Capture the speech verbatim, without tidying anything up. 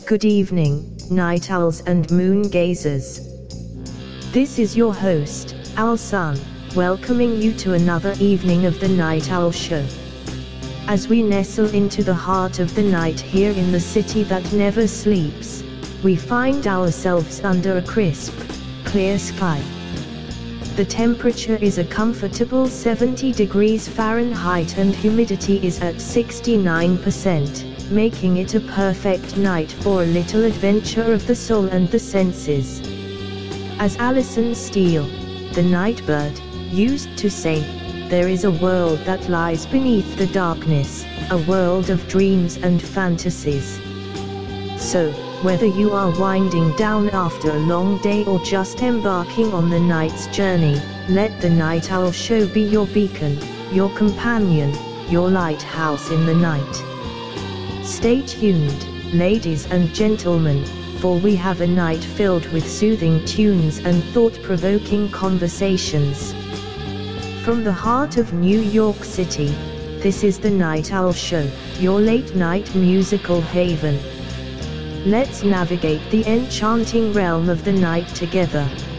Good evening, night owls and moon gazers. This is your host, Owl Sun, welcoming you to another evening of the Night Owl Show. As we nestle into the heart of the night here in the city that never sleeps, we find ourselves under a crisp, clear sky. The temperature is a comfortable seventy degrees Fahrenheit and humidity is at sixty-nine percent, making it a perfect night for a little adventure of the soul and the senses. As Alison Steele, the nightbird, used to say, there is a world that lies beneath the darkness, a world of dreams and fantasies. So, whether you are winding down after a long day or just embarking on the night's journey, let the Night Owl Show be your beacon, your companion, your lighthouse in the night. Stay tuned, ladies and gentlemen, for we have a night filled with soothing tunes and thought-provoking conversations. From the heart of New York City, this is the Night Owl Show, your late-night musical haven. Let's navigate the enchanting realm of the night together.